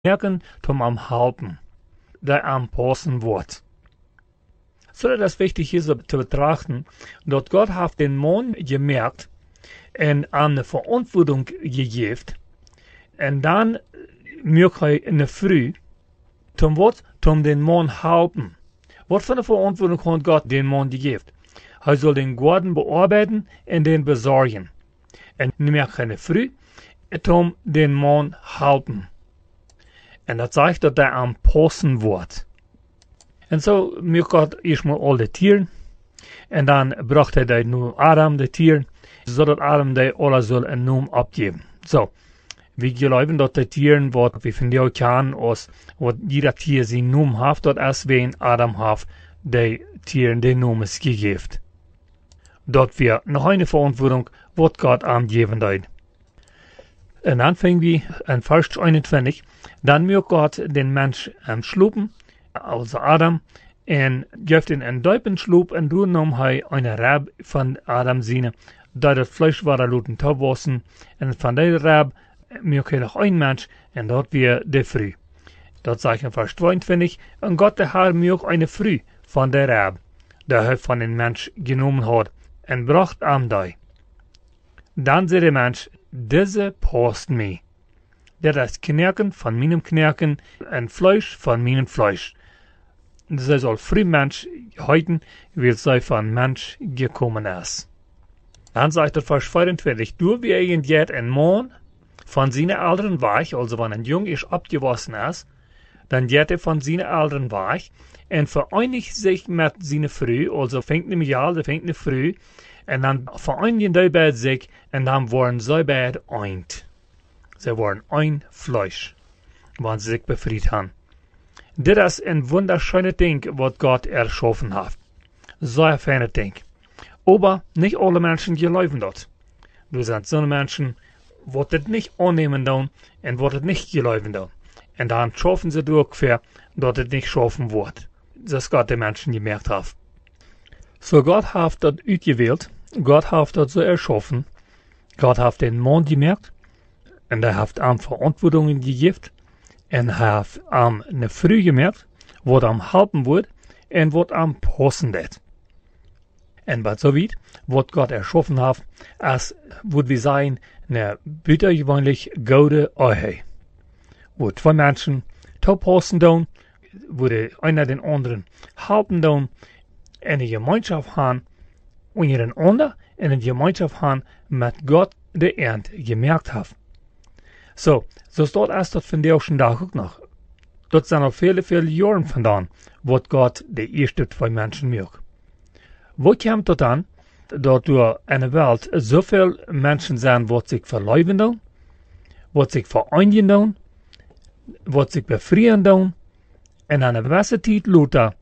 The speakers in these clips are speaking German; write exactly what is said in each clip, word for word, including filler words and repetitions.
merken, zum am halten, der am passen wird. So das ist wichtig hier so zu betrachten, dass Gott hat den Mann gemerkt und eine Verantwortung gegeben, und dann möchte er in der Früh, zum was, zum den Mann halten. Was für eine Verantwortung hat Gott den Mann gegeben? Er soll den Garten bearbeiten und den besorgen. Und möchte in der Früh, zum den Mann halten. Und das zeigt, dass er am passen wird. Und so möchte Gott erstmal alle Tiere, und dann brachte er nur Adam, die Tiere, zodat Adam die alle soll einen Namen abgeben. So, wir glauben, dass die Tiere, was wir von dir kennen, als was jeder Tier seinen Namen hat, dass es wen Adam hat, die Tieren den Namen gegeben. Dass wir noch eine Verantwortung, was Gott angeben hat. Und dann fingen wir in Vers einundzwanzig, dann möchte Gott den Mensch ähm, schlupen, also Adam, und gibt ihn einen Deupen schlub, und du nahm er eine Rab von Adam seine, da das Fleisch war, er luten Tauwassen, und von der Rab möchte noch ein Mensch, und dort wir der Früh. Dort sagt in Vers zweiundzwanzig, und Gott der Herr möchte eine Früh von der Rab, der er von den Mensch genommen hat, und bracht am die. Dann sagt der Mensch, diese passt mir. Das ist Knerken von meinem Knerken und Fleisch von meinem Fleisch. Das soll früh Mensch heute, wie sei von Mensch gekommen ist. Dann sagt der Vers vierundzwanzig, du wie ein Jet ein Mann von seinen Eltern weich, also wenn ein Jung ist abgewaschen ist, dann geht er von seinen Eltern weich und vereinigt sich mit seiner Früh, also fängt im Jahr, der fängt eine Früh, und dann vereinigen die beiden sich, und dann waren sie beide eint. Sie waren ein Fleisch, wenn sie sich befreit haben. Das ist ein wunderschönes Ding, was Gott erschaffen hat. So ein feines Ding. Aber nicht alle Menschen glauben das. Du sind so Menschen, die das nicht annehmen und die das nicht glauben. Und dann schaffen sie durch, für, dass es nicht schaffen wird. Das Gott den Menschen gemerkt hat. So Gott hat das ausgewählt, Gott hat das so erschaffen, Gott hat den Mann gemerkt, und er hat ihm Verantwortungen gegeben, und er hat ihm eine Früh gemerkt, was am halten wird, und was am passen wird. Und was so weit, was Gott erschaffen hat, als, würde wir sagen, eine büttergewöhnlich gute Ehe. Wo zwei Menschen to passen tun, wo einer den anderen halten tun, eine Gemeinschaft haben, untereinander, in eine Gemeinschaft haben, mit Gott, der Ernte gemerkt hat. So, so steht es dort von der schon da auch noch. Dort sind noch viele, viele Jahre vandaan, was Gott die ersten zwei Menschen mögt. Wo kommt das an, dass durch eine Welt so viele Menschen sind, was sich verleuben tun, was sich vereinigen tun, was sich befrieren tun, und eine gewisse Zeit Luther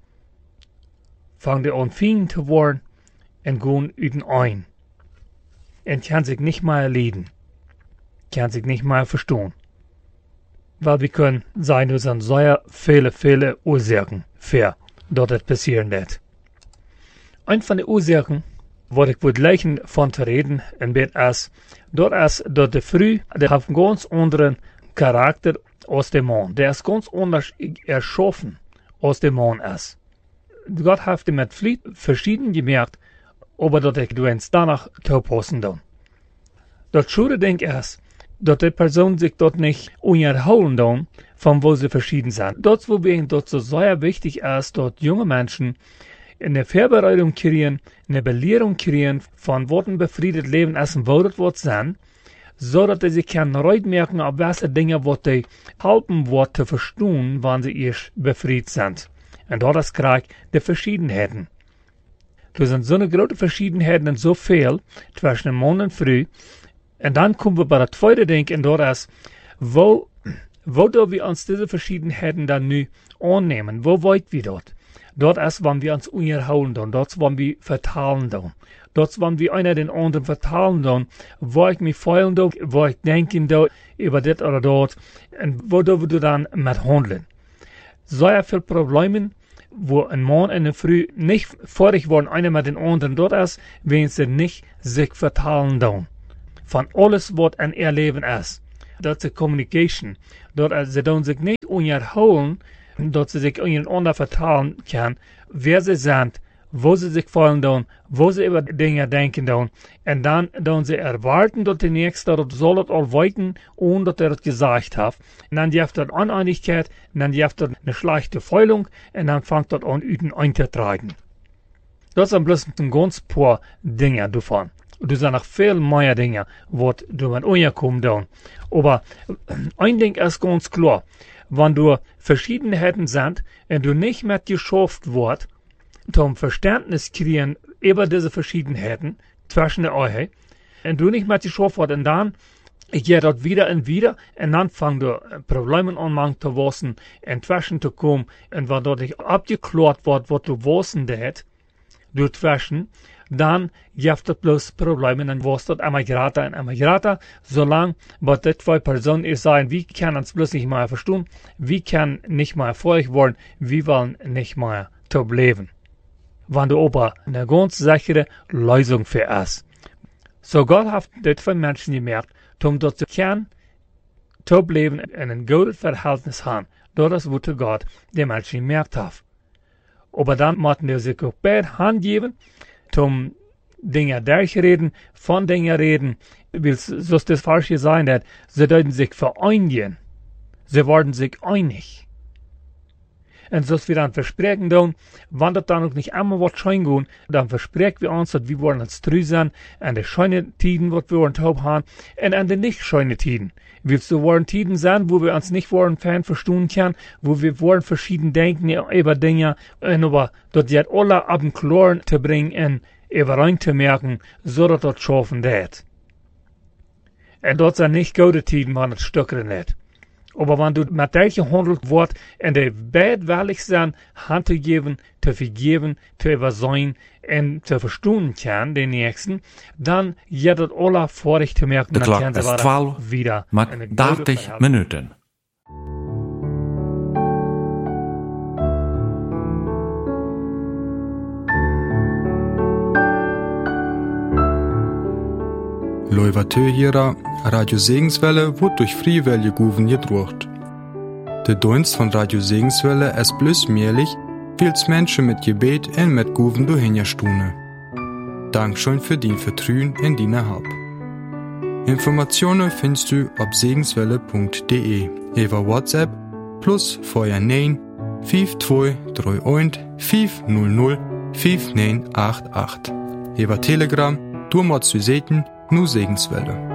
fangen die an Feind zu werden und gehen üten ein. Und kann sich nicht mehr erledigen. Kann sich nicht mehr verstehen. Weil wir können sein, wir sind sehr viele, viele Ursachen für, dass das passieren wird. Ein von den Ursachen, wo ich würde leichen von zu reden, in Bett ist, dort ist, dass der Früh, der hat einen ganz anderen Charakter als der Mann. Der ist ganz anders erschaffen, als der Mann ist. Gott hat ihn mit Flied verschieden gemerkt, aber dass ich uns danach passen tun. Das schöne Ding ist, dass die Person sich dort nicht unterholen tun, von wo sie verschieden sind. Dort, wo wir dort so sehr wichtig ist, dort junge Menschen eine Vorbereitung kriegen, eine Belehrung kriegen, von Worten befriedet leben, essen, wo das Wort sind, so dass sie sich können reut merken, auf welche Dinge, was die helfen wird zu verstehen, wann sie erst befriedet sind. Und dort ist Krieg die Verschiedenheiten. Da sind so eine große Verschiedenheiten und so viel zwischen dem Mann und Früh. Und dann kommen wir bei der zweiten Ding, und dort ist, wo, wo do wir uns diese Verschiedenheiten dann nu annehmen? Wo wollen wir dort? Dort ist, wenn wir uns unterhalten tun, dort wollen wir vertalen tun. Dort wollen wir einer den anderen vertalen tun, wo ich mich freuen tun, wo ich denken tun, über das oder dort, und wo do wir dann mit handeln. So viele Probleme, wo ein Mann und eine Frau nicht fertig worden, einer mit den anderen dort ist, wenn sie nicht sich vertalen tun. Von alles, was ein Erleben ist. dat ze communication, dat ze dan zich niet onderhouden, dat ze zich ondereinander vertalen kan, wer ze zijn, wo ze zich vallen doen, wo ze über dingen denken doen, en dan doen ze erwarten dat de nächste dat zal het al weten, ohne dat er het gezegd heeft. En dan heeft er Oneinigkeit, en dan heeft er een slechte Feulung, en dan fangt dat an, uten ein te tragen. Dat zijn bloß een ganz paar dingen davon. Er zijn nog veel meer dingen, wat du met ongekommen doen. Aber ein Ding ist ganz klar, wenn du Verschiedenheiten sind, und du nicht mehr geschafft wird, zum Verständnis kriegen über diese Verschiedenheiten zwischen der euch, und du nicht mehr geschafft wird, und dann geht das wieder und wieder, und dann fangen du Probleme an zu wissen, inzwischen zu kommen, und wenn dort nicht abgeklärt wird, was du wissen das, du zwischen, dann gibt es bloß Probleme, dann wirst du Emigrater und Emigrater, solange bei den zwei Personen ist sein, wir können uns bloß nicht mehr verstehen, wir können nicht mehr erfolgreich werden, wir wollen nicht mehr zu leben. Wenn du aber eine ganz sichere Lösung für hast. So Gott hat die zwei Menschen gemerkt, um dort zu können, zu leben in ein gutes Verhältnis haben. Das ist, was Gott die Menschen gemerkt hat. Aber dann mussten die sich auch beide Hand geben, um Dinge durchreden, von Dingen reden, weil so ist das Falsche sein, dass sie würden sich vereinigen. Sie werden sich einig. Und so wir dann versprechen tun, wenn das dann auch nicht einmal was schein gehen, dann versprechen wir uns, dass wir wollen uns treu sein, an die schönen Tiden, was wir wollen taub haben, und an die nicht schönen Tiden. Wir so wollen Tiden sein, wo wir uns nicht wollen Fan verstehen können, wo wir wollen verschieden denken über Dinge, und aber dort jetzt alle ab dem Kloren zu bringen und überein zu merken, so dass das schaffen wird. Und dort sind nicht gute Tiden, wenn das Stückchen nicht. Aber wenn du mit solchen handelt wird, und die beidwillig sind, Hand zu geben, zu vergeben, zu übersehen und zu verstehen kann, den Nächsten, dann geht das alle vor dich zu merken, de dann klok können sie is twaalf wieder met eine gute dertig Verhältnis. minuten. Loivatö Radio Segenswelle wird durch Friewelle Guven gedruckt. Der Dienst von Radio Segenswelle ist bloß möglich, weil's Menschen mit Gebet und mit Guven durchhinterstune. Dankeschön für dein Vertrauen in deine Hab. Informationen findest du auf segenswelle punkt de, über WhatsApp plus vorher neun fünf zwei drei eins fünf null null fünf neun acht acht. Über Telegram, du musst du sehen, nur Segenswelle.